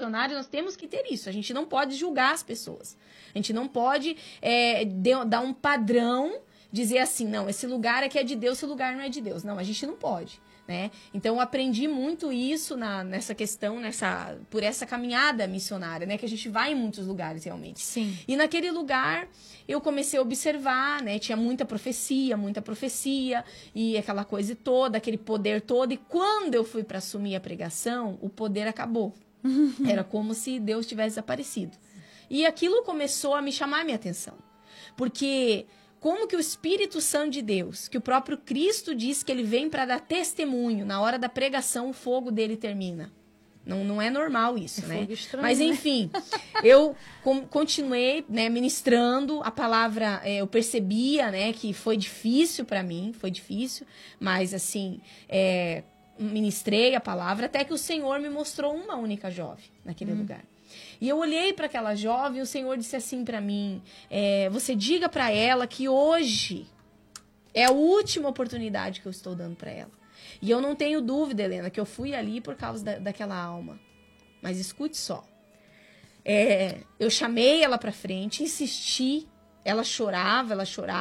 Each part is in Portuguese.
missionário, nós temos que ter isso. A gente não pode julgar as pessoas. A gente não pode dar um padrão, dizer assim, não, esse lugar aqui é de Deus, esse lugar não é de Deus. Não, a gente não pode. Né? Então, eu aprendi muito isso nessa questão, por essa caminhada missionária, né? Que a gente vai em muitos lugares, realmente. Sim. E naquele lugar, eu comecei a observar, né? Tinha muita profecia, e aquela coisa toda, aquele poder todo. E quando eu fui para assumir a pregação, o poder acabou. Era como se Deus tivesse desaparecido. E aquilo começou a me chamar a minha atenção. Porque... como que o Espírito Santo de Deus, que o próprio Cristo diz que ele vem para dar testemunho, na hora da pregação o fogo dele termina. Não é normal isso, né? Fogo estranho, mas enfim, eu continuei, né, ministrando a palavra, eu percebia, né, que foi difícil para mim, mas assim, ministrei a palavra até que o Senhor me mostrou uma única jovem naquele lugar. E eu olhei para aquela jovem e o Senhor disse assim para mim, você diga para ela que hoje é a última oportunidade que eu estou dando para ela. E eu não tenho dúvida, Helena, que eu fui ali por causa daquela alma. Mas escute só. Eu chamei ela para frente, insisti, ela chorava,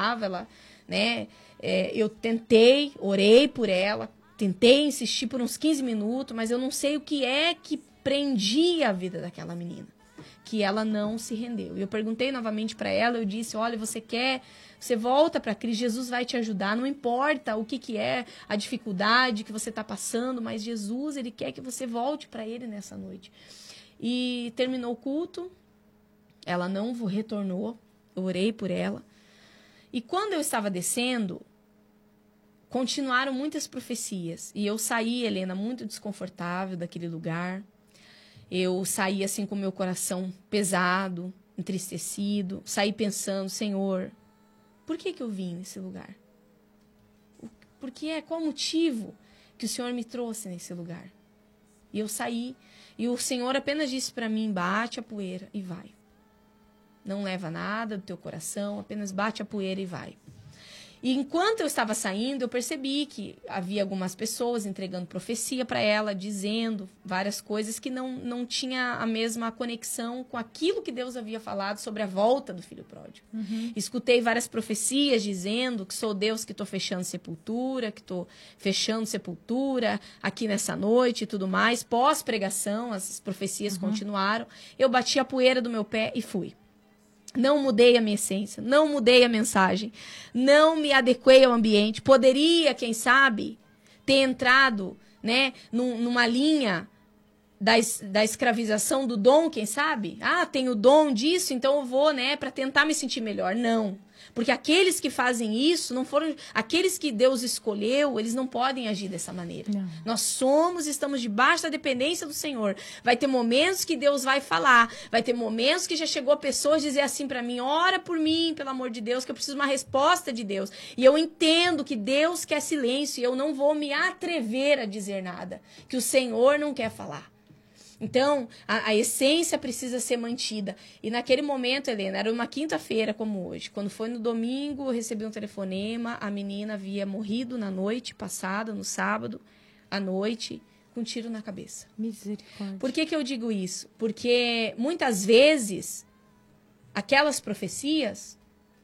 né? Eu tentei, orei por ela, tentei insistir por uns 15 minutos, mas eu não sei o que é que prendia a vida daquela menina, que ela não se rendeu. E eu perguntei novamente para ela, eu disse, olha, você volta para Cristo, Jesus vai te ajudar, não importa o que é a dificuldade que você está passando, mas Jesus, ele quer que você volte para ele nessa noite. E terminou o culto, ela não retornou, eu orei por ela. E quando eu estava descendo, continuaram muitas profecias. E eu saí, Helena, muito desconfortável daquele lugar. Eu saí assim com o meu coração pesado, entristecido. Saí pensando, Senhor, por que eu vim nesse lugar? Qual o motivo que o Senhor me trouxe nesse lugar? E eu saí, e o Senhor apenas disse para mim, bate a poeira e vai. Não leva nada do teu coração, apenas bate a poeira e vai. E enquanto eu estava saindo, eu percebi que havia algumas pessoas entregando profecia para ela, dizendo várias coisas que não tinha a mesma conexão com aquilo que Deus havia falado sobre a volta do filho pródigo. Escutei várias profecias dizendo que sou Deus que estou fechando sepultura, aqui nessa noite e tudo mais. Pós-pregação, as profecias continuaram. Eu bati a poeira do meu pé e fui. Não mudei a minha essência, não mudei a mensagem, não me adequei ao ambiente. Poderia, quem sabe, ter entrado, né, numa linha da escravização do dom, quem sabe? Tenho o dom disso, então eu vou, né, para tentar me sentir melhor. Não. Porque aqueles que fazem isso, não foram aqueles que Deus escolheu, eles não podem agir dessa maneira. Não. Nós estamos debaixo da dependência do Senhor. Vai ter momentos que Deus vai falar, vai ter momentos que já chegou pessoas dizer assim para mim, ora por mim, pelo amor de Deus, que eu preciso de uma resposta de Deus. E eu entendo que Deus quer silêncio e eu não vou me atrever a dizer nada, que o Senhor não quer falar. Então, a essência precisa ser mantida. E naquele momento, Helena, era uma quinta-feira como hoje. Quando foi no domingo, eu recebi um telefonema. A menina havia morrido na noite passada, no sábado, à noite, com um tiro na cabeça. Misericórdia. Por que eu digo isso? Porque muitas vezes, aquelas profecias,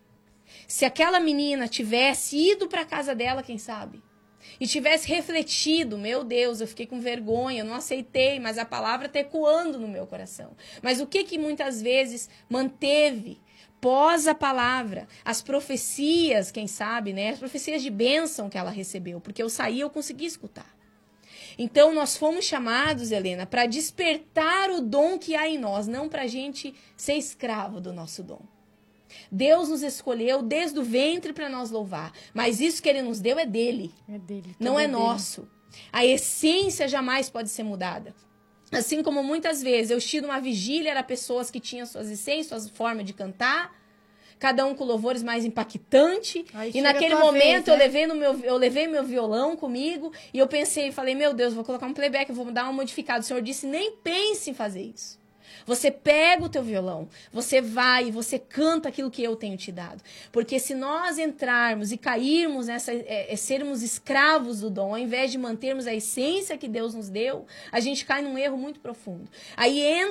se aquela menina tivesse ido para a casa dela, quem sabe? E tivesse refletido, meu Deus, eu fiquei com vergonha, eu não aceitei, mas a palavra está ecoando no meu coração. Mas o que muitas vezes manteve pós a palavra? As profecias, quem sabe, né? As profecias de bênção que ela recebeu, porque eu saí, eu consegui escutar. Então, nós fomos chamados, Helena, para despertar o dom que há em nós, não para a gente ser escravo do nosso dom. Deus nos escolheu desde o ventre para nós louvar. Mas isso que Ele nos deu é dele. É dele. Não é nosso. A essência jamais pode ser mudada. Assim como muitas vezes eu estive numa vigília, eram pessoas que tinham suas essências, suas formas de cantar, cada um com louvores mais impactante. E naquele momento vez, né? eu levei meu violão comigo e eu pensei, falei, meu Deus, vou colocar um playback, vou dar uma modificada. O Senhor disse, nem pense em fazer isso. Você pega o teu violão, você vai e você canta aquilo que eu tenho te dado. Porque se nós entrarmos e cairmos nessa, sermos escravos do dom, ao invés de mantermos a essência que Deus nos deu, a gente cai num erro muito profundo. Aí entra